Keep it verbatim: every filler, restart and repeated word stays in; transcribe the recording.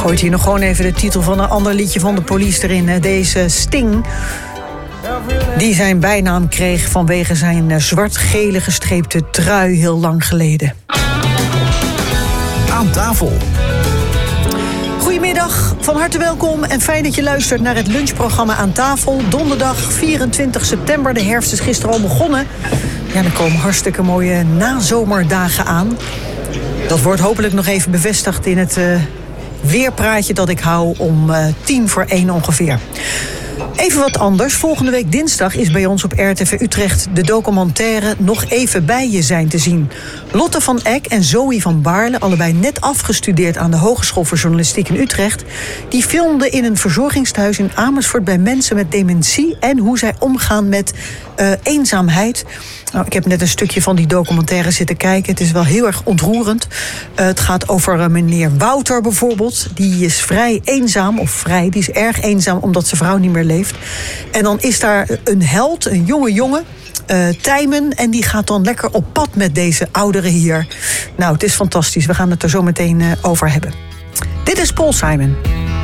Gooit hier nog gewoon even de titel van een ander liedje van de Police erin. Deze Sting, die zijn bijnaam kreeg vanwege zijn zwart-gele gestreepte trui heel lang geleden. Aan tafel. Goedemiddag, van harte welkom en fijn dat je luistert naar het lunchprogramma Aan tafel. Donderdag vierentwintig september, de herfst is gisteren al begonnen. Ja, er komen hartstikke mooie nazomerdagen aan. Dat wordt hopelijk nog even bevestigd in het uh, weerpraatje dat ik hou om uh, tien voor één ongeveer. Even wat anders. Volgende week dinsdag is bij ons op R T V Utrecht de documentaire Nog even bij je zijn te zien. Lotte van Eck en Zoe van Baarle, allebei net afgestudeerd aan de Hogeschool voor Journalistiek in Utrecht, die filmden in een verzorgingstehuis in Amersfoort bij mensen met dementie en hoe zij omgaan met uh, eenzaamheid. Nou, ik heb net een stukje van die documentaire zitten kijken. Het is wel heel erg ontroerend. Uh, het gaat over uh, meneer Wouter bijvoorbeeld. Die is vrij eenzaam, of vrij, die is erg eenzaam omdat zijn vrouw niet meer leeft. En dan is daar een held, een jonge jongen, uh, Tijmen, en die gaat dan lekker op pad met deze ouderen hier. Nou, het is fantastisch. We gaan het er zo meteen uh, over hebben. Dit is Paul Simon.